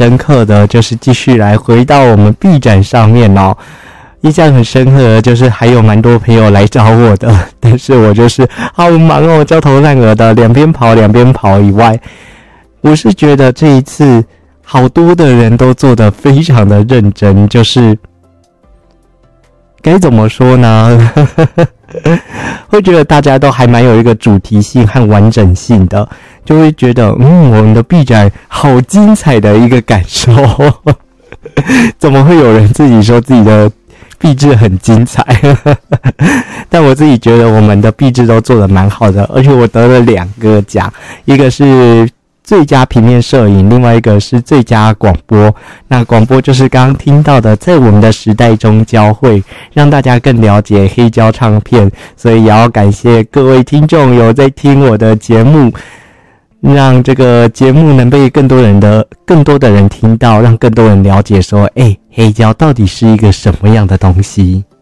深刻的，就是继续来回到我们 B 展上面哦。印象很深刻的就是还有蛮多朋友来找我的，但是我就是好忙哦，焦头烂额的，两边跑以外，我是觉得这一次好多的人都做得非常的认真，就是该怎么说呢？会觉得大家都还蛮有一个主题性和完整性的，就会觉得我们的 B 展好精彩的一个感受。怎么会有人自己说自己的壁纸很精彩？但我自己觉得我们的壁纸都做得蛮好的，而且我得了2个奖，一个是最佳平面摄影，另外一个是最佳广播。那广播就是刚刚听到的在我们的时代中交汇，让大家更了解黑胶唱片，所以也要感谢各位听众有在听我的节目，让这个节目能被更多的人听到，让更多人了解说黑胶到底是一个什么样的东西。